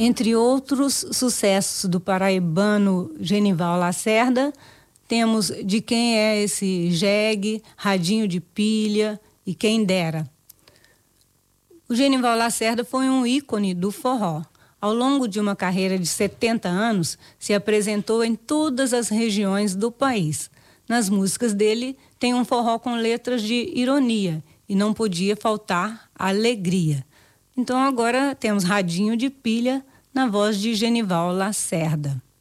Entre outros sucessos do paraibano Genival Lacerda, temos De Quem É Esse Jegue, Radinho de Pilha e Quem Dera. O Genival Lacerda foi um ícone do forró. Ao longo de uma carreira de 70 anos, se apresentou em todas as regiões do país. Nas músicas dele, tem um forró com letras de ironia e não podia faltar alegria. Então agora temos Radinho de Pilha na voz de Genival Lacerda.